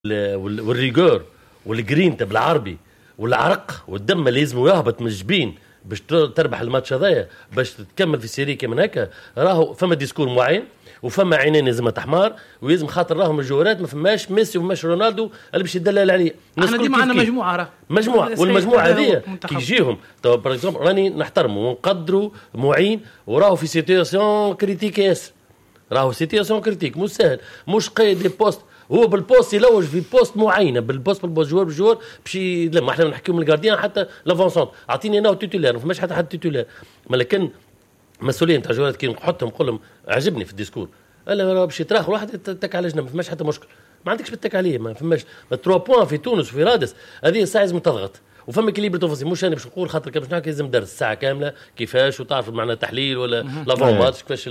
والريغور والجرينتا بالعربي والعرق والدم اللي لازم يهبط من الجبين باش تربح الماتش هذايا باش تكمل في السيري كمان هكا. راهو فما ديسكور معين وفما عينين لازم حمار ويلزم خاطر راهم الجوارات ما فماش ميسي وماش رونالدو اللي باش يدلل عليه. احنا ديما عندنا مجموعه والمجموعه هذه كي يجيهم تو باغ اكزومبل راني نحترموا ونقدروا معين وراهو في سيتياسيون كريتيك ياسر. راهو سيتياسيون كريتيك مش سهل مش قيد لي بوست هو بالبوست يلوج في بوست معينه بالبوست بالجوار باش لما احنا نحكيو من الجارديان حتى لافونسونت اعطيني انا تيتولير ما فماش حتى حد تيتولير. لكن مسؤولين تاع جوارات كي نحطهم نقول لهم عجبني في الديسكور الا باش يتراخ واحد تك على جنب ما فماش حتى مشكل ما عندكش بتك عليه ما فماش 3 بوان في تونس وفي رادس هذه الساعه لازم تضغط وفما كليبر توفسي مش انا باش نقول خاطر باش نحكي لازم درس ساعه كامله كيفاش وتعرف معنى تحليل ولا لافون ماتش كيفاش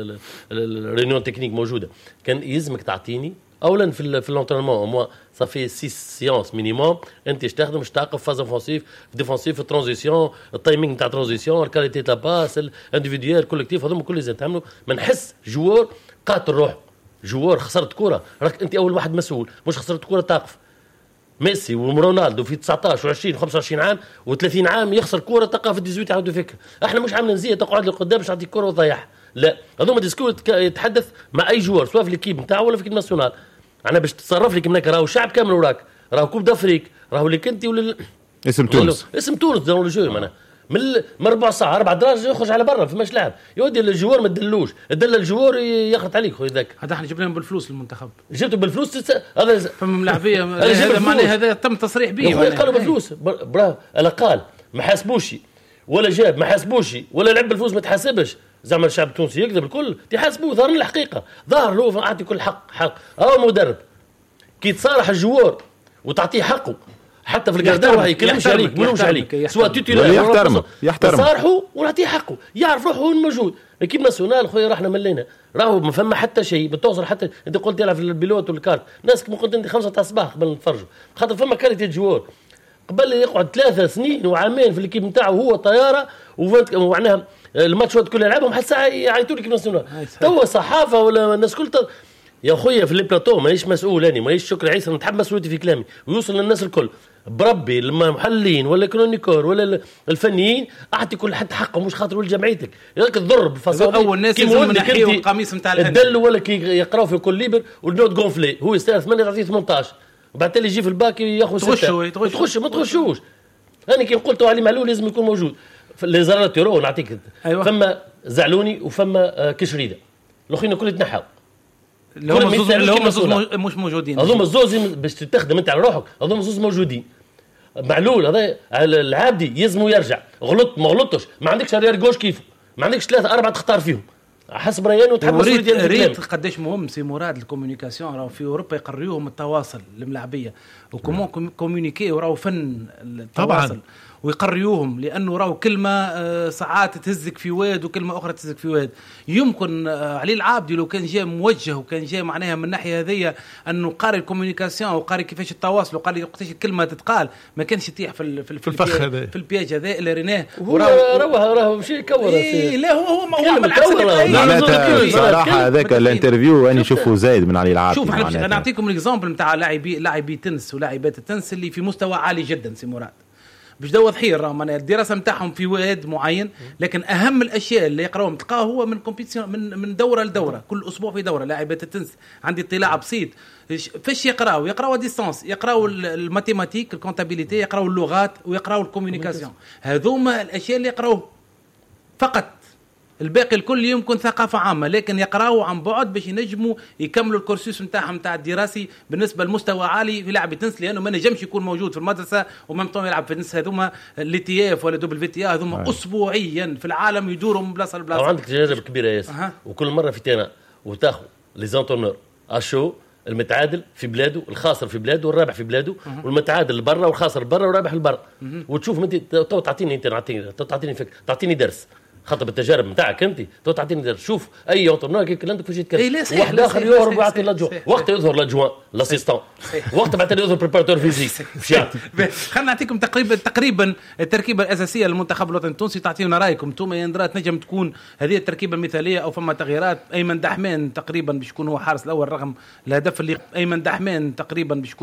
الريونيون تكنيك موجوده. كان يلزمك تعطيني اولا في اللونترينمون موا صافي 6 سيونس مينيموم انت تخدم باش تعقف فاز اوفنسيف ديفونسيف الترانزيسيون التايمينغ تاع الترانزيسيون الكاليتي تاع باس الانديفيديوال كولكتيف هذوما كل لازم تعملوا. ما نحس جوار قاتل روح جوار خسرت كره راك انت اول واحد مسؤول مش خسرت كره تقف. ميسي ورونالدو في 19 و20 و25 عام و30 عام يخسر كره تقف في 18 عاود فكر. احنا مش عاملين زي تقعد لقدام باش تعطيك كره وتضيعها لا هذوما ديسكور يتحدث مع اي جوار سواء في ليكيب نتاعو ولا في ليكيب ناسيونال. انا باش تتصرف لك منك راهو الشعب كامل وراك راهو كوب دافريك راهو لك انت ولا اسم تونس دون الجو معناها من 4 ساعات 4 دراج يخرج على برا فماش لاعب يودي الجوار ما تدلوش دل الجوار يخرط عليك خويا ذاك. هذا احنا جبناهم بالفلوس المنتخب جبته بالفلوس هذا فما ملاعبيه هذا معناه هذا تم تصريح به قالوا بالفلوس برافو الا قال ما حاسبوش ولا جاب ما حاسبوش ولا لعب بالفلوس ما تحاسبش زعما الشعب التونسي يكذب الكل تحاسبوه ظهر الحقيقه ظهر له اعطي كل حق مدرب كي تصارح الجوار وتعطيه حقه حتى في القردان راهي يكلمش عليك ملوش عليك سواء تيتولار يحترم تصارحوا ونعطيه حقه يعرف روحه وين موجود. لكن ناسيونال خويا راحنا ملينا راهو ما فما حتى شيء بتوصل حتى انت قلت يلعب في البيلوت والكارت ناس كما قلت انت 5 تاع الصباح قبل نتفرجوا خاطر فما كاليتي جوار قبل يقعد 3 سنين وعامين في الكيب نتاعو هو طياره ومعناها الماتش كله يلعبهم حتى ساعه يعيطوا لك ناسيونال توا صحافه ولا الناس كل يا خويا في البلاطو مانيش مسؤول انا مانيش شكر عيسى نتحمس مسؤوليتي في كلامي ويوصل للناس الكل بربي لما محللين ولا كرونيكور ولا الفنيين اعطي كل حد حقه مش خاطر ولد جمعيتك ياك تضر بالفصل اول ناس لازم نحيوا القميص نتاع الدل ولا كي يقراو في كل ليبر والنوت غونفلي هو يستاهل 8 تعطيه 18 وبعد تالي يجي في الباك ياخذ 6 تخش ما تخشوش. انا كي قلت علي معلول لازم يكون موجود لي زرات يورو نعطيك أيوة. فما زعلوني وفما كشريده الاخرين كل يتنحاو اللي هم مش موجودين هذوما الزوز باش تخدم انت على روحك هذوما الزوز موجودين. معلول هذا العابدي يزمو يرجع غلط ما غلطش ما عندكش ريال جوش كيفه ما عندكش 3 4 تختار فيهم حسب ريان وتحب ريت قداش مهم سي مراد الكومونيكاسيون راهو في اوروبا يقريوهم التواصل الملاعبيه وكومون كومونيكي وراهو فن التواصل طبعا. ويقريوهم لانه راهو كلمه ساعات تهزك في واد وكلمه اخرى تهزك في واد. يمكن علي العابدي لو كان جاء موجه وكان جاء معناها من الناحيه هذيا انه قاري الكومونيكاسيون وقاري كيفاش التواصل وقاري وقتاش الكلمه تتقال ما كانش يطيح في البياج هذا اللي ريناه راهو ماشي كور لا هو بالعكس صراحه هذاك الانترفيو انا نشوفه زايد من علي العابدي. شوف انا نعطيكم الاكزامبل نتاع لاعبي تنس ولاعبات التنس اللي في مستوى عالي جدا سي مراد باش دو ضحيه راهم الدراسه نتاعهم في واد معين لكن اهم الاشياء اللي يقراوهم تلقاه هو من كومبيتيشن من دوره لدوره كل اسبوع في دوره. لاعبات التنس عندي اطلاع بسيط فاش يقراوا ديستانس يقراوا الماتيماتيك الكونتابيليتي يقراوا اللغات ويقراوا الكومونيكاسيون هذوما الاشياء اللي يقراوه فقط. الباقي الكل يمكن ثقافة عامة لكن يقراوا عن بعد باش ينجموا يكملوا الكورسوس نتاعهم نتاع الدراسي بالنسبة لمستوى عالي في لعب التنس لأنه ما نجمش يكون موجود في المدرسة وممتون يلعب في التنس. هذوما التي اف ولا دوبل في تي هذوما أسبوعيا في العالم يدوروا من بلاصة لبلاصة. عندك تجارب كبيرة ياسر وكل مرة في تينا وتاخذ لي زونتورنور اشو المتعادل في بلاده الخاسر في بلاده والرابح في بلاده والمتعادل برا والخاسر برا والرابح البر وتشوف انت تعطيني فكرة تعطيني درس خاطر بالتجارب نتاعك انت تعطيني درس. شوف اي اونترنور كي كلمتك فاش يتكلم واحد اخر يهرب ويعطي لاجوان وقت يظهر لاجوان لاسيستون وقت بعد يظهر بريباراتور فيزيك. خلينا نعطيكم تقريبا التركيبه الاساسيه للمنتخب الوطني التونسي تعطيونا رايكم انتم يا اندرات نجم تكون هذه التركيبه المثاليه او فما تغييرات. ايمن دحمان تقريبا باش يكون هو حارس الاول رغم الهدف اللي ايمن دحمان تقريبا باش